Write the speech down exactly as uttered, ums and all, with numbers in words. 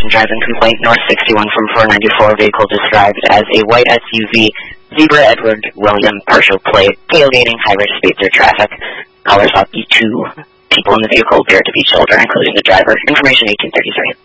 violation driving complaint, North sixty-one from four ninety-four, vehicle described as a white S U V, Zebra Edward William, partial plate, tailgating, high-risk speeds or traffic. Callers up, two people in the vehicle appear to be children, including the driver. Information eighteen thirty-three.